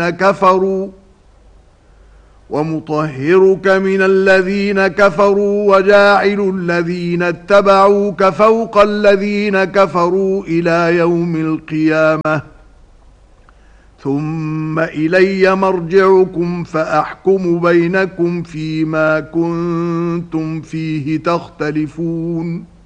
كفروا ومطهرك من الذين كفروا وجاعل الذين اتبعوك فوق الذين كفروا إلى يوم القيامة ثم إلي مرجعكم فأحكم بينكم فيما كنتم فيه تختلفون